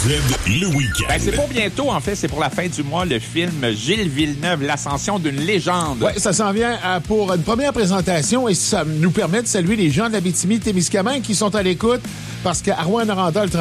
le week-end. Ben, c'est pour bientôt, en fait. C'est pour la fin du mois, le film Gilles Villeneuve, l'ascension d'une légende. Oui, ça s'en vient pour une première présentation et ça nous permet de saluer les gens de l'Abitibi-Témiscamingue qui sont à l'écoute parce qu'à Rouyn-Noranda, le